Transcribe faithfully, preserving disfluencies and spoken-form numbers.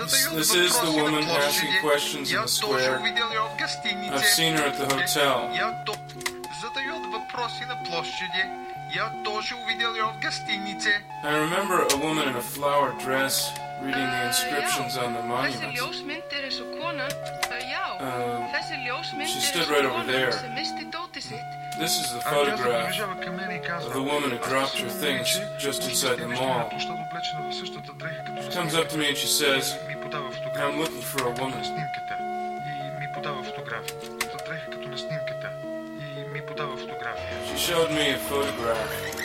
This is the woman asking questions in the square. I've seen her at the hotel. I remember a woman in a flower dress reading the inscriptions on the monuments. Uh, she stood right over there. This is the photograph of the woman who dropped her things just inside the mall. She comes up to me and she says, I'm looking for a woman. She showed me a photograph.